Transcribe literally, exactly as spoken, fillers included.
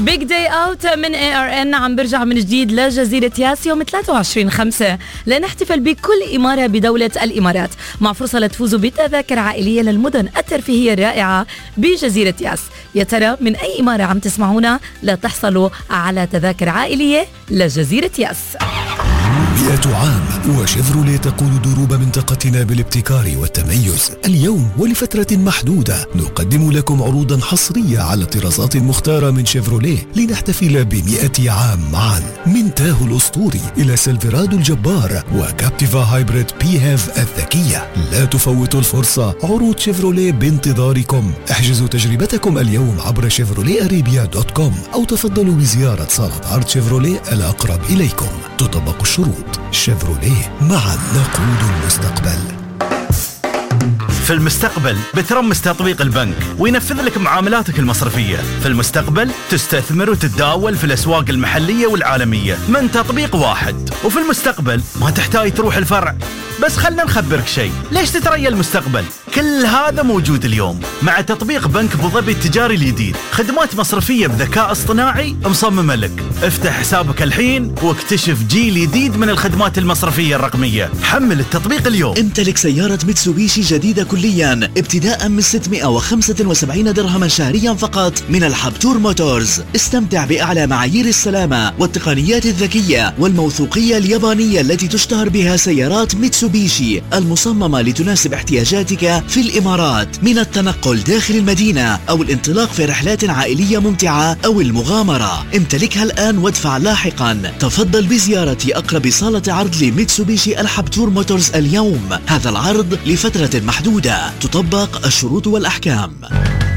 بيج داي اوت من اي ار ان عم برجع من جديد لجزيرة ياس يوم ثلاثة وعشرين خمسة لنحتفل بكل إمارة بدولة الإمارات مع فرصة لتفوزوا بتذاكر عائلية للمدن الترفيهية الرائعة بجزيرة ياس. يا ترى من أي إمارة عم تسمعونا لتحصلوا على تذاكر عائلية لجزيرة ياس؟ مئة عام وشيفروليه تقود دروب منطقتنا بالابتكار والتميز. اليوم ولفترة محدودة نقدم لكم عروضا حصرية على الطرازات المختارة من شيفروليه لنحتفل بمئة عام معا. من تاهو الأسطوري إلى سيلفرادو الجبار وكابتيفا هايبريد بي هاف الذكية. لا تفوتوا الفرصة، عروض شيفروليه بانتظاركم. احجزوا تجربتكم اليوم عبر شيفروليه أريبيا دوت كوم أو تفضلوا بزيارة صالة عرض شيفروليه الأقرب إليكم. تطبق الشروط. شيفروليه، معا نقود المستقبل. في المستقبل بترمس تطبيق البنك وينفذ لك معاملاتك المصرفية. في المستقبل تستثمر وتتداول في الأسواق المحلية والعالمية من تطبيق واحد. وفي المستقبل ما تحتاج تروح الفرع. بس خلنا نخبرك شيء، ليش تتريا المستقبل؟ كل هذا موجود اليوم مع تطبيق بنك ابو ظبي التجاري الجديد. خدمات مصرفية بذكاء اصطناعي مصممة لك. افتح حسابك الحين واكتشف جيل جديد من الخدمات المصرفية الرقمية. حمل التطبيق اليوم. امتلك سيارة ميتسوبيشي جديدة كليا ابتداء من ستمائة وخمسة وسبعين درهما شهريا فقط من الحبتور موتورز. استمتع بأعلى معايير السلامة والتقنيات الذكية والموثوقية اليابانية التي تشتهر بها سيارات ميتسوبيشي المصممة لتناسب احتياجاتك في الإمارات، من التنقل داخل المدينة أو الانطلاق في رحلات عائلية ممتعة أو المغامرة. امتلكها الآن وادفع لاحقا. تفضل بزيارة أقرب صالة عرض لميتسوبيشي الحبتور موتورز اليوم. هذا العرض لفترة محدودة، تطبق الشروط والأحكام.